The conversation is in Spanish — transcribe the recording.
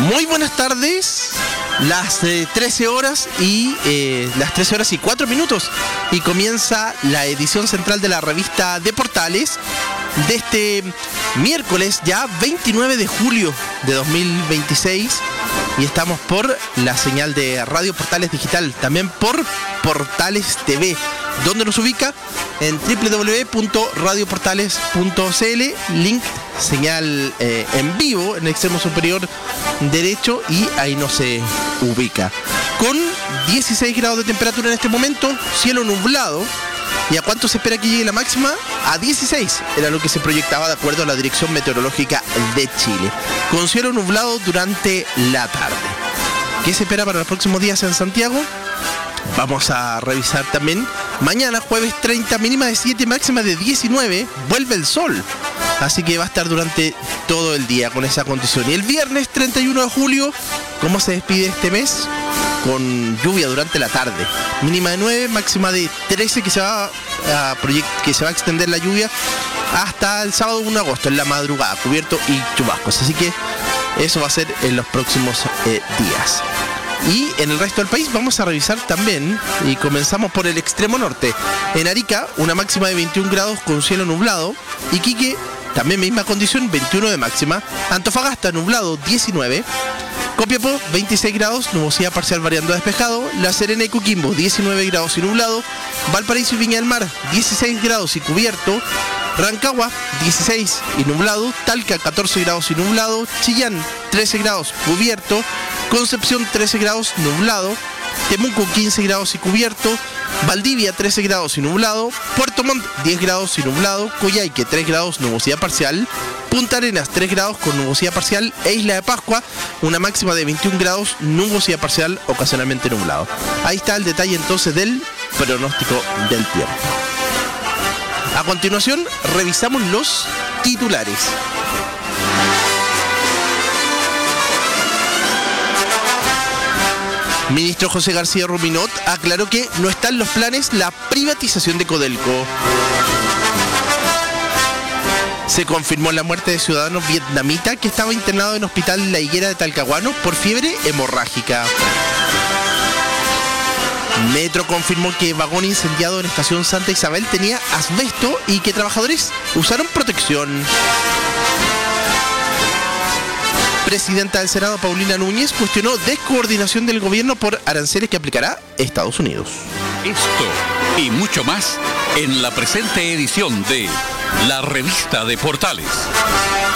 Muy buenas tardes, las 13 horas y 4 minutos y comienza la edición central de la revista de Portales de este miércoles ya 29 de julio de 2026 y estamos por la señal de Radio Portales Digital, también por Portales TV, donde nos ubica en www.radioportales.cl, link señal en vivo en el extremo superior derecho y ahí nos se ubica. Con 16 grados de temperatura en este momento, cielo nublado. ¿Y a cuánto se espera que llegue la máxima? A 16, era lo que se proyectaba de acuerdo a la Dirección Meteorológica de Chile. Con cielo nublado durante la tarde. ¿Qué se espera para los próximos días en Santiago? Vamos a revisar también. Mañana, jueves 30, mínima de 7, máxima de 19, vuelve el sol. Así que va a estar durante todo el día con esa condición. Y el viernes 31 de julio, ¿cómo se despide este mes? Con lluvia durante la tarde. Mínima de 9, máxima de 13 que se va a extender la lluvia hasta el sábado 1 de agosto, en la madrugada, cubierto y chubascos. Así que eso va a ser en los próximos días. Y en el resto del país vamos a revisar también, y comenzamos por el extremo norte. En Arica, una máxima de 21 grados con cielo nublado. Iquique, también misma condición, 21 de máxima. Antofagasta, nublado, 19. Copiapó, 26 grados, nubosidad parcial variando a despejado. La Serena y Coquimbo, 19 grados y nublado. Valparaíso y Viña del Mar, 16 grados y cubierto. Rancagua, 16 y nublado. Talca, 14 grados y nublado. Chillán, 13 grados, cubierto. Concepción, 13 grados, nublado. Temuco, 15 grados y cubierto. Valdivia, 13 grados y nublado. Puerto Montt, 10 grados y nublado. Coyhaique, 3 grados, nubosidad parcial. Punta Arenas, 3 grados con nubosidad parcial. E Isla de Pascua, una máxima de 21 grados, nubosidad parcial, ocasionalmente nublado. Ahí está el detalle entonces del pronóstico del tiempo. A continuación, revisamos los titulares. Ministro José García Ruminot aclaró que no está en los planes la privatización de Codelco. Se confirmó la muerte de ciudadano vietnamita que estaba internado en Hospital La Higuera de Talcahuano por fiebre hemorrágica. Metro confirmó que vagón incendiado en Estación Santa Isabel tenía asbesto y que trabajadores usaron protección. Presidenta del Senado, Paulina Núñez, cuestionó descoordinación del gobierno por aranceles que aplicará Estados Unidos. Esto y mucho más en la presente edición de La Revista de Portales.